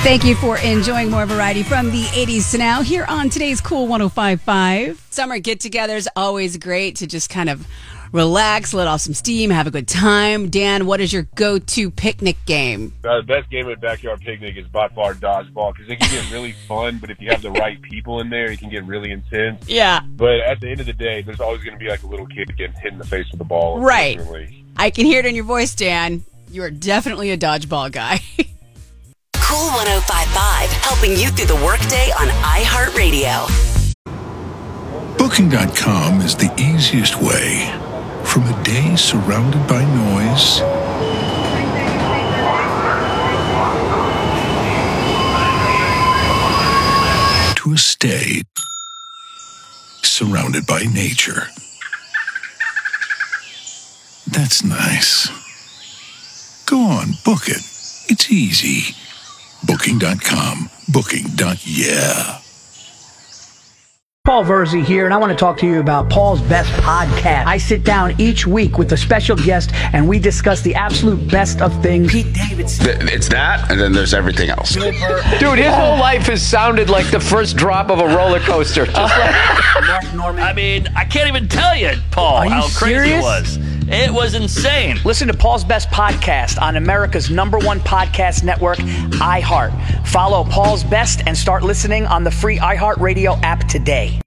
Thank you for enjoying more variety from the 80s to now here on today's Cool 105.5. Summer get-togethers, always great to just kind of relax, let off some steam, have a good time. Dan, what is your go-to picnic game? The best game at a backyard picnic is by far dodgeball because it can get really fun, but if you have the right people in there, it can get really intense. Yeah. But at the end of the day, there's always going to be like a little kid getting hit in the face with a ball. Right. I can hear it in your voice, Dan. You are definitely a dodgeball guy. Cool 105.5, helping you through the workday on iHeartRadio. Booking.com is the easiest way from a day surrounded by noise to a stay surrounded by nature. That's nice. Go on, book it. It's easy. Booking.com. Booking.yeah. Paul Verzi here, and I want to talk to you about Paul's Best Podcast. I sit down each week with a special guest, and we discuss the absolute best of things. Pete Davidson. It's that, and then there's everything else. Dude, his whole life has sounded like the first drop of a roller coaster. Just Mark Norman. I mean, I can't even tell you, Paul, how crazy it was. It was insane. Listen to Paul's Best Podcast on America's #1 podcast network, iHeart. Follow Paul's Best and start listening on the free iHeartRadio app today.